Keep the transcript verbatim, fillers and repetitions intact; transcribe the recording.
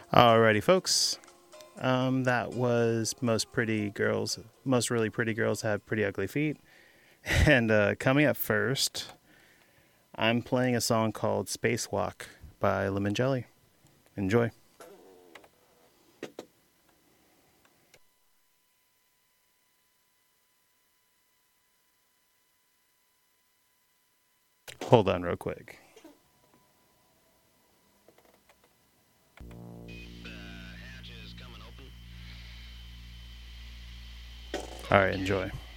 Alrighty, folks. Um, that was Most Pretty Girls. Most Really Pretty Girls Have Pretty Ugly Feet. And uh, coming up first, I'm playing a song called Spacewalk by Lemon Jelly. Enjoy. Hold on real quick. Alright, enjoy.